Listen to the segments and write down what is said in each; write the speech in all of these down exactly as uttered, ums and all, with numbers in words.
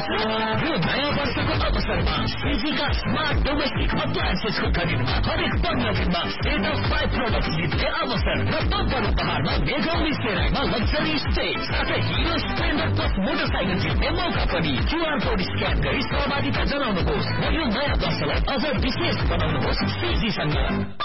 यो नयाँ वर्षको अवसरमा सीजीका स्मार्ट डोमेस्टिक अप्लायन्सेसको खरिदमा हरेक पन्ध्र दिनमा सेट अफ फाइभ प्रोडक्ट जित्ने अवसर र बम्पर उपहारमा मेघौली सेराइमा लग्जरी स्टे साथै हिरो स्प्लेन्डर प्लस मोटरसाइकल जित्ने मौका पनि। क्यूआर कोड स्क्यान गरी सहभागिता जनाउनुहोस् र यो नयाँ वर्षलाई अझ विशेष बनाउनुहोस् सीजीसँग।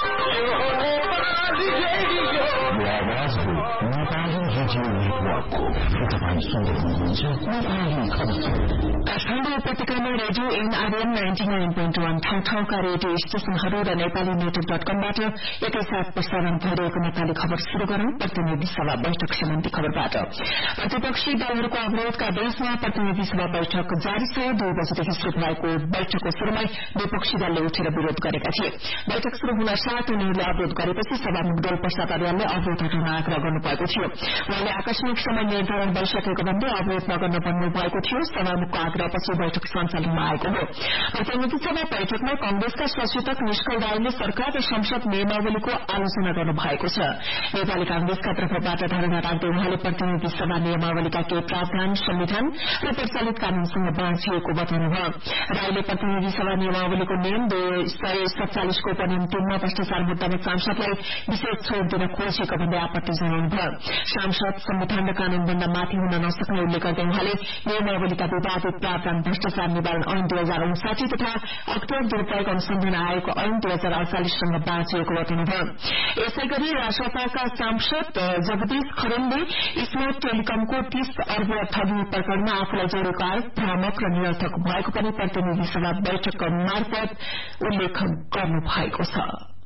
काठमाडौँ उपत्यकामा radio NRN ninety nine point one ठाउँ ठाउँका रेडियो स्टेशनहरू र नेपाली नेटवर्क डट कमबाट एकैसाथ प्रसारण भइरहेको नेपाली खबर शुरू गरौं। प्रतिनिधि सभा बैठक सम्बन्धी खबरबाट। प्रतिपक्षी दलहरूको अवरोधका बीचमा प्रतिनिधि सभा बैठक जारी छ। दुई बजेदेखि शुरू भएको बैठकको शुरूमै विपक्षी दलले उठेर विरोध गरेका थिए। बैठक शुरू हुन साथ उनीहरूले अवरोध गरेपछि सभामुख डोल प्रसाद अर्यालले अवरोध हटाउन आग्रह गर्नुभएको थियो। उहाँले आकस्मिक समय निर्धारण भइसकेको भन्दै अवरोध नगर्न भन्नुभएको थियो। सभामुखको आग्रहपछि बैठक सञ्चालनमा आएको हो। प्रतिनिधि सभा बैठकमा कंग्रेसका सचेतक निष्कल राईले सरकार र संसद नियमावलीको आलोचना गर्नु भएको छ। नेपाली कांग्रेसका तर्फबाट धारणा राख्दै उहाँले प्रतिनिधि सभा नियमावलीका केही प्रावधान संविधान र प्रचलित कानूनसँग बाँधिएको बताउनुभयो। राईले प्रतिनिधि सभा नियमावलीको नियम दुई सय सत्तालिसको उपनियम तीनमा भ्रष्टाचार मुद्दामा सांसदलाई विशेष छूट दिन खोजेको भन्दै आपत्ति जनाउनुभयो। सांसद संविधान र कानूनभन्दा माथि हुन नसक्ने उल्लेख गर्दै उहाँले नियमावलीका विवादित प्रावधान भ्रष्टाचार निवारण ऐन दुई हजार उन्साठी तथा अक्टोबर दुरूपयोग अनुसन्धान आयोगको ऐन दुई हजार अडचालिससँग बाँचिएको बताउनुभयो। यसै गरी राष्ट्रपाका सांसद जगदीश खरेलले स्मार्ट टेलिकमको तीस अर्ब ठगी प्रकरणमा आफूलाई जोडेको आरोप भ्रामक र निरर्थक भएको पनि प्रतिनिधि सभा बैठक मार्फत उल्लेख गर्नु भएको छ।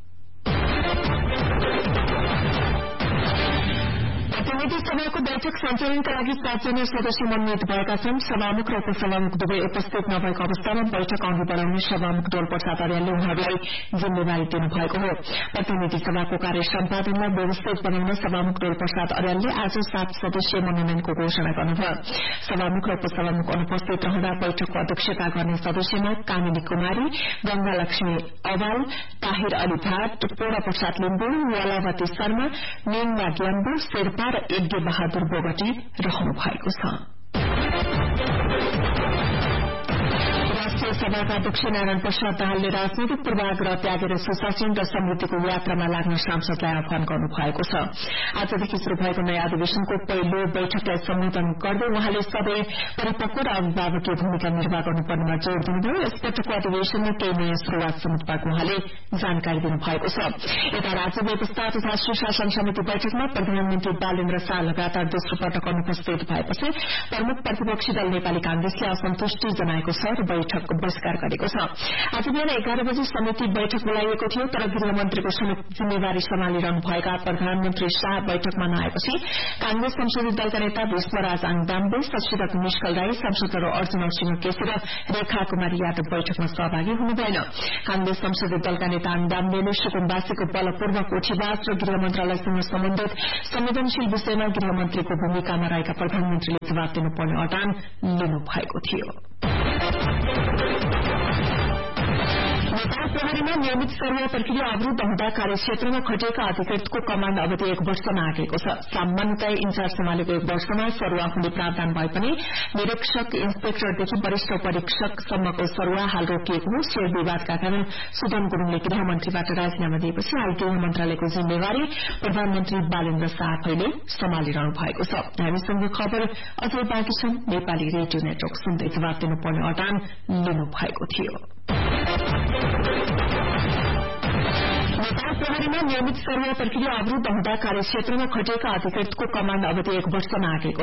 प्रतिनिधि सभाको बैठक सञ्चालनका लागि सातजना सदस्य मनोनित भएका छन्। सभामुख र उपसभामुख दुवै उपस्थित नभएको अवस्थामा बैठक अघि बढ़ाउने सभामुख डोल प्रसाद अर्यालले उहाँहरूलाई जिम्मेवारी दिनुभएको हो। प्रतिनिधि सभाको कार्य सम्पादनलाई व्यवस्थित बनाउन सभामुख डोल प्रसाद अर्यालले आज सात सदस्यीय मनोनयनको घोषणा गर्नुभयो। सभामुख र उपसभामुख अनुपस्थित रहँदा बैठकको अध्यक्षता गर्ने सदस्यमा कामिनी कुमारी, गंगा लक्ष्मी अवाल, ताहिर अली भाट, पूर्ण प्रसाद लिम्बू, वालावती शर्मा, निङमा ग्याम्बु शेर्पा र यज्ञ बहादुर बोगटी रहनु भएको छ। सभाका अध्यक्ष नारायण प्रसाद दाहालले राजनैतिक पूर्वाग्रह त्यागेर सुशासन र समृद्धिको यात्रामा लाग्न सांसदलाई आह्वान गर्नु भएको छ। आजदेखि शुरू भएको नयाँ अधिवेशनको पहिलो बैठकलाई सम्बोधन गर्दै उहाँले सबै परिपक्व र अभिभावकीय भूमिका निर्वाह गर्नुपर्नेमा जोड़ दिनुभयो। यसपटकको अधिवेशनमा केही नयाँ शुरूआत समेत भएको उहाँले जानकारी दिनुभएको छ। यता राज्य व्यवस्था तथा सुशासन समिति बैठकमा प्रधानमन्त्री बालेन्द्र शाह लगातार दोस्रो पटक अनुपस्थित भएपछि प्रमुख प्रतिपक्षी दल नेपाली कांग्रेसले असन्तुष्टि जनाएको छ र बैठक बहिष्कार गरेको छ। आज बिहान एघार बजे समिति बैठक बोलाइएको थियो, तर गृहमन्त्रीको जिम्मेवारी सम्हालिरहनु भएका प्रधानमन्त्री शाह बैठकमा नआएपछि कांग्रेस संसदीय दलका नेता भीष्मराज आङदाम्बे, सचेतक निष्कल राई, सांसदहरू अर्जुन सिंह केसी र रेखा कुमारी यादव बैठकमा सहभागी हुनुभएन। कांग्रेस संसदीय दलका नेता आङदाम्बेले सुकुम्बासीको बलपूर्वक उठीवास र गृह मन्त्रालयसँग सम्बन्धित संवेदनशील विषयमा गृहमन्त्रीको भूमिकामा रहेका प्रधानमन्त्रीले जवाब दिनुपर्ने अडान लिनु भएको थियो। नेपाल प्रहरीमा नियमित सरुवा प्रक्रिया अवरूद्ध हुँदा कार्यक्षेत्रमा खटिएका अधिकृतको कमाण्ड अवधि एक वर्षमा आगेको छ। सामान्यतया इन्चार्ज सम्हालेको एक वर्षमा सरुवा हुने प्रावधान भए पनि निरीक्षक इन्सपेक्टरदेखि वरिष्ठ परीक्षकसम्मको सरुवा हाल रोकिएको हो। शेयर विवादका कारण सुदन गुरूङले गृहमन्त्रीबाट राजीनामा दिएपछि हाल गृह मन्त्रालयको जिम्मेवारी प्रधानमन्त्री बालेन्द्र शाह आफैले सम्हालिरहनु भएको छ। हामीसँग खबर अझै बाँकी छन्। नेपाली रेडियो नेटवर्क सुन्दै जवाब दिनुपर्ने अडान लिनु भएको थियो। नेपाल प्रहरीमा नियमित सरुवा प्रक्रिया अवरूद्ध हुँदा कार्यक्षेत्रमा खटिएका अधिकृतको कमाण्ड अवधि एक वर्षमा आगेको